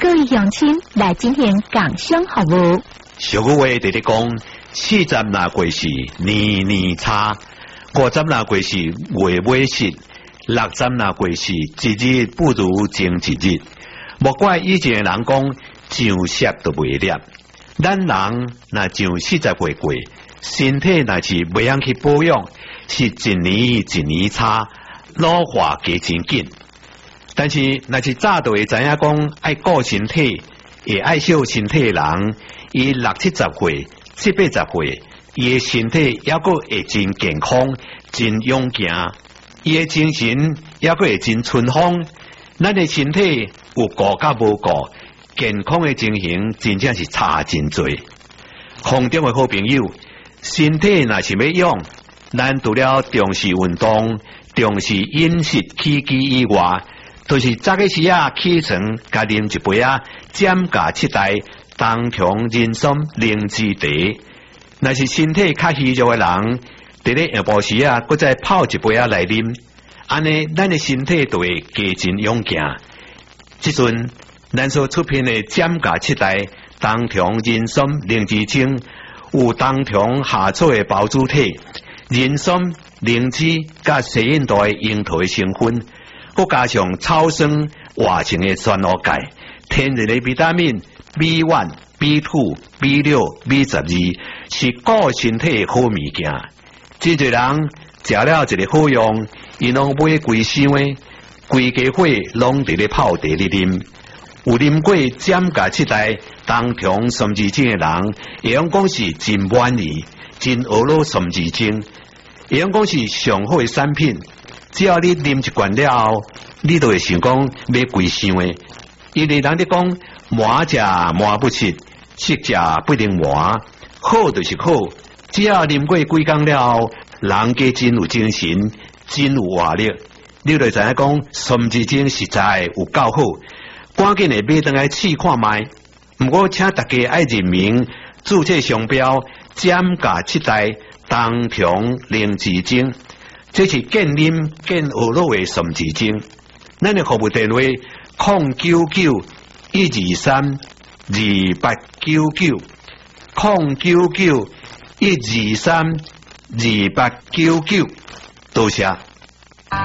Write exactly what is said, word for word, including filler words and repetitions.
各位乡亲来进行共享服务。 俗语话直直讲，四十那过时年年差，五十那过时月尾时，六十那过时一日不如前一日。莫怪以前的人讲上舌都袂念，咱人若上四十岁过，身体若是袂晓去保养，是一年一年差，老化加真紧。但是若是早就会知影讲爱顾身体，会爱惜身体的人，伊六七十岁、七八十岁，伊的身体还阁会真健康、真勇健，伊的精神还阁会真春风。咱的身体有顾甲无顾，健康的情形真正是差真多。空中的好朋友，身体若是要养，咱除了重视运动、重视饮食起居以外，就是早个时啊起床，加啉一杯啊减价七代冬虫人参灵芝茶。若是身体较虚弱的人，伫咧下晡时啊，搁再泡一杯啊来啉。安尼，咱的身体就会加真勇健。即阵，咱所出品的减价七代冬虫人参灵芝精，有冬虫夏草的包主体、人参、灵芝甲西印度的樱桃的成分，搁加上草酸活性的酸脯钙、天然的维他命 B 一、B 二、B 六、B 十二，是顾身体的好物件。真侪人食了一个好用，伊拢买规箱的，规家伙拢伫咧泡茶咧啉。有啉过减价七代冬虫参枝精的人，会用讲是真满意，真俄罗参枝精，会用讲是上好的产品。只要你啉一罐了后，你就会想讲买规箱的。因为人哋讲满食满不食，食食不能满，好就是好。只要啉过几工了后，人家真有精神，真有活力。你就知影讲参枝精实在有够好，赶紧的买回来试看卖。不过请大家爱认明注册商标减价七代冬虫灵芝精，这是健啉健学乐的参枝精。咱的服务电话零九九一二三二八九九零九九一二三二八九九，多谢。